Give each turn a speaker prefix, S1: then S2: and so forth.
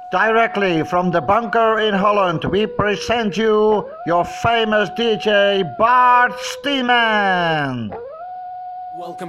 S1: Directly from the bunker in Holland, we present you your famous DJ Bart Steeman.
S2: Welcome.